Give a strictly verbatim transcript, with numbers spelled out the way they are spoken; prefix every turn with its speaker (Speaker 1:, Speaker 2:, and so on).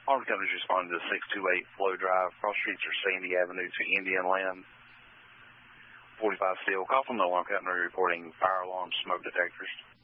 Speaker 1: Armed companies responded to six two eight Flow Drive. Cross streets are Sandy Avenue to Indian Land. forty-five Steel. Call from the alarm company reporting fire alarm smoke detectors.